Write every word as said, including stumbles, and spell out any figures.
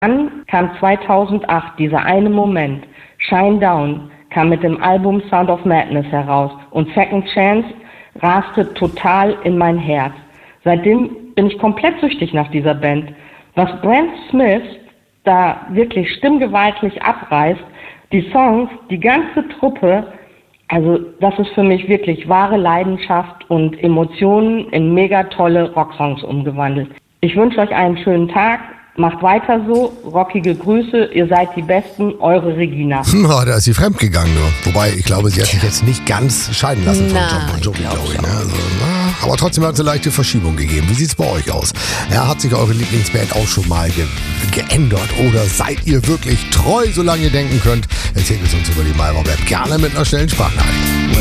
Dann kam zweitausendacht dieser eine Moment. Shine Down kam mit dem Album Sound of Madness heraus und Second Chance raste total in mein Herz. Seitdem bin ich komplett süchtig nach dieser Band. Was Brent Smith da wirklich stimmgewaltig abreißt, die Songs, die ganze Truppe, also das ist für mich wirklich wahre Leidenschaft und Emotionen in mega tolle Rocksongs umgewandelt. Ich wünsche euch einen schönen Tag. Macht weiter so, rockige Grüße, ihr seid die Besten, eure Regina. Hm, da ist sie fremdgegangen, nur. Wobei, ich glaube, sie hat sich jetzt nicht ganz scheiden lassen von Na, John Bon Jovi, ich glaub glaube ich. Ne? Also, na, aber trotzdem hat es eine leichte Verschiebung gegeben. Wie sieht's bei euch aus? Ja, hat sich eure Lieblingsband auch schon mal ge geändert? Oder seid ihr wirklich treu, solange ihr denken könnt? Erzählt es uns über die MyRadio-App gerne mit einer schnellen Sprachnachricht.